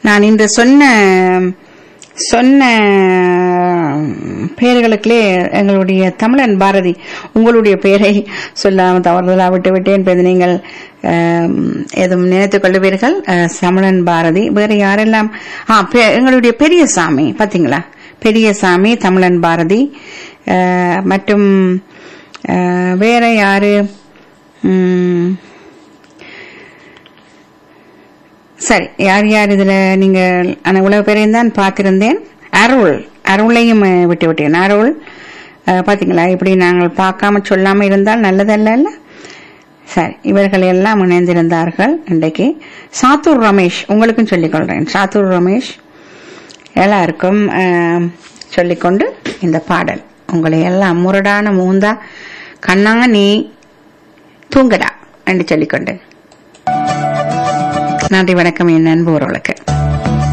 நான் இன்று சொன்ன பெயர்களுக்குள்ளே எங்களுடைய தமிழன் பாரதி உங்களுடைய பெயரை சொல்லாமல் தவறுதலா விட்டுவிட்டேன். இப்ப நீங்கள் எதுவும் நினைத்துக் கொள்ளுவீர்கள். தமிழன் பாரதி வேற யாரெல்லாம்? எங்களுடைய பெரியசாமி பாத்தீங்களா, பெரியசாமி, தமிழன் பாரதி, மற்றும் வேற யாரு? சரி, யார் யார் இதுல நீங்க உலக பேரையும் தான் பார்த்திருந்தேன். அருளையும் விட்டு விட்டேன். அருள் பாத்தீங்களா, இப்படி நாங்கள் பார்க்காம சொல்லாம இருந்தால் நல்லதல்ல. சரி, இவர்கள் எல்லாம் இணைந்திருந்தார்கள் இன்றைக்கு. சாத்தூர் ரமேஷ், உங்களுக்கும் சொல்லிக் கொள்றேன். சாத்தூர் ரமேஷ் எல்லாருக்கும் சொல்லிக்கொண்டு இந்த பாடல் உங்களை எல்லாம் முரடான மூந்தா கண்ணா நீ தூங்கடா என்று சொல்லிக்கொண்டு நன்றி, வணக்கம் என் அன்பு உறவுகளுக்கு.